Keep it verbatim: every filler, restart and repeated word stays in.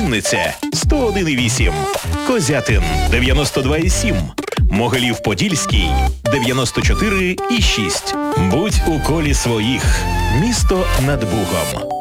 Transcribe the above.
Вінниця сто один і вісім, Козятин дев'яносто два і сім, Могилів-Подільський дев'яносто чотири і шість. Будь у колі своїх. Місто над Бугом.